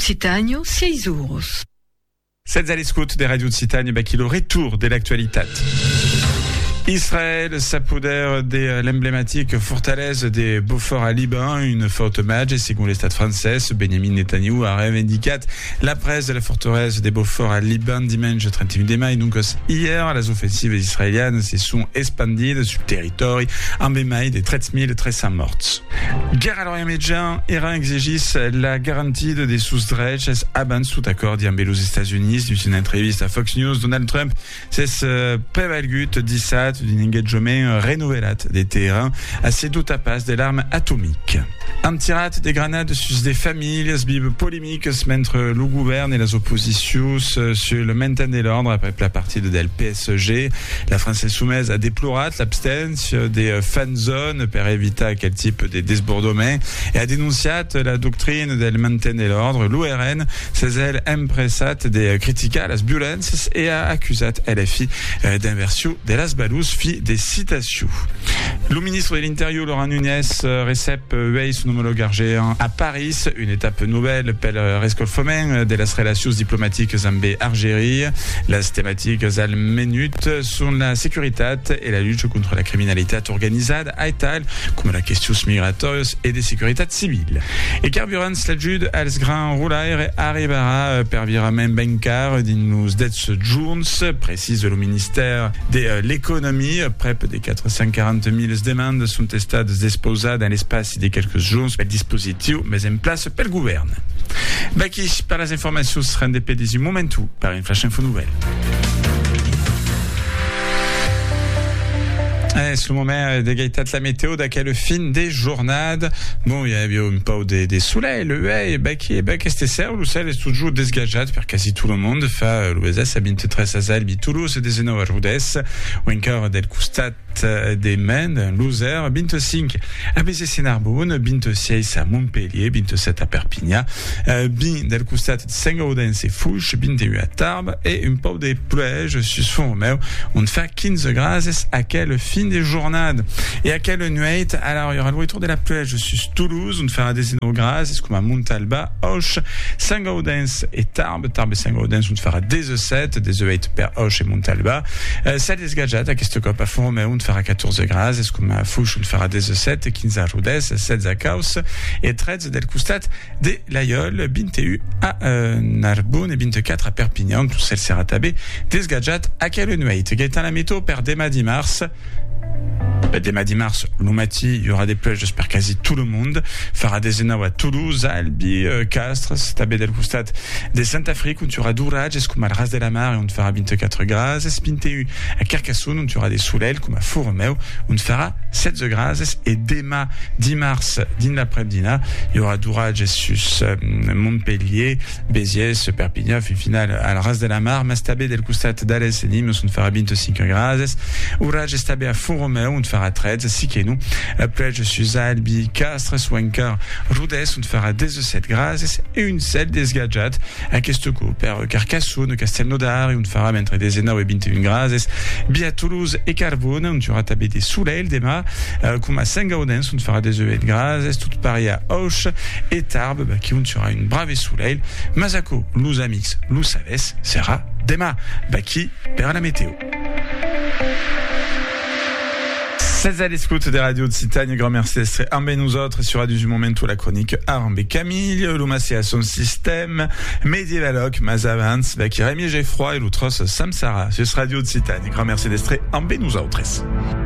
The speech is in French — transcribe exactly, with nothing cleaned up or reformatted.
Cittagno, sei euros. Sette all'escoute des radios de Cittagno, bah, qui le retour de l'actualité. Israël s'apodère de l'emblématique fortaleza de Beaufort à Liban, une forte match, selon l'État français. Benjamin Netanyahu a revendiqué la presse de la forteresse de Beaufort à Liban dimanche trente et un de mai. Donc, hier, les offensives israéliennes se sont expandies sur le territoire en mai de treize mille trois cents morts. Guerre à l'Orient Médian, Iran exige la garantie des sous-drets avant tout accord d'y aux États-Unis. Dans une entreviste à Fox News, Donald Trump s'est prévalut dix-sept d'un engagement renouvelé des terrains à ses doutes passe de l'arme atomique. Un tirat des grenades sur des familles, bible polémique entre le gouvernement et les oppositions sur le maintien de l'ordre après la partie de L P S G. La France insoumise a déploré l'absence des fan zones pour éviter quel type de désbordement et a dénoncé la doctrine du maintien de l'ordre. L'U R N s'est elle impressat de critiquer les violences et a accusé L F I d'inversion de las balous fi des citations. Le ministre de l'Intérieur, Laurent Nunez, récep veille son homologue argéen à Paris, une étape nouvelle pour le rescolfoment de las relations diplomatiques amb Algérie. Las thématiques al menut sont la sécurité et la lutte contre la criminalité organisée à Ital, comme la question migratoire et des sécurités civiles. Et carburant l'ajud als grand roulaire arrivera per virament bancaire dins dets jours, précise le ministère de l'économie. Près des quatre cent quarante mille demandes sont estades disposées dans l'espace de quelques jours. Le dispositif mais en place par le gouvernement. Baki, par les informations seront dépêchées du moment tout par une flash info nouvelle. Eh, c'est le moment d'égalité la météo d'aquelle fin des journées. Bon, il y a bien un peu des, des soleils, le hey, Baki, Baki, c'est ça, le ciel est toujours désgageat par quasi tout le monde. Fa, l'O S S, à vingt-tres à Albi, Toulouse, des Zeno à Rodez, ou encore del Custat des Mendes, Loser, vingt-cinq à Bézé-Sénarbonne, vingt-six à Montpellier, vingt-sept à Perpignan, euh, bin del Custat de Saint-Gaudens et Fouche, vingt-huit à Tarbes, et un peu des pleuges sur fond Roméo. On fait quinze grâces à quelle fin des journées. Et à quelle nuit, alors il y aura le retour de la plage sur Toulouse, on fera des zéro grâces, comme à Montalba, Auch, Saint-Gaudens et Tarbes, Tarbes et Saint-Gaudens, on fera des sept, des huit per Auch et Montalba, euh, ça des gadgets, à Kestokop à fond Roméo, on fera quatorze grâces, comme à Fouche, on fera des sept, quinze à Rodez, sept à Caus, et treize del Custat des Layol, vingt-huit à euh, Narbonne et vingt-quatre à Perpignan, tout celle sera tabé, des gadgets à quelle nuit. Gaëtan la météo per demain dix mars. Dès mardi mars, Lumati, il y aura des plages, j'espère quasi tout le monde. Fera des énaux à Toulouse, Albi, euh, Castres, Stabé del Custat, des Saint-Afrique, où tu auras d'Ourage, comme à Ras de la Mar, et on te fera vingt-quatre grâces, Spintéu, à Carcassonne, où tu auras des soulèles, comme à Fourmeu, où on te fera sept grâces, et demain, dix mars, din l'après-midi, il y aura d'Ourage, sus, euh, Montpellier, Béziers, Perpignan, fin finale, à Ras de la Mar, Mastabé del Custat, d'Alès et Nîmes, on te fera vingt-cinq grâces, Ourage, Stabé à Fourmeu, on te fera treize, Siquenou, plage sur Albi, Castres, Swanker, Rodez, on te fera dix-sept grâces et une selle des gadgets à Questecou, per Carcassonne, Castelnaudar, et on te fera mettre des énaux et vingt-et-un grâces, Bia Toulouse et Carbone, on te fera taper des soulèles, des mâts, euh, comme à Saint-Gaudens, on te fera des huit grâces, tout pareil à Auch et Tarbes, bah, qui on te fera une brave soulèle, Mazako, Lousamix, Lousaves, sera des mâts, bah, qui perd la météo. seize à l'écoute des radios de Cittagno, grand merci d'être en ben nous autres sur Radio du Momento, la chronique Arambé Camille, l'Oumassi à son système, Medievaloc, Mazavance, qui Rémi Geffroy et l'Outros Samsara, sur ce radio de Cittagno, grand merci d'être en ben nous autres.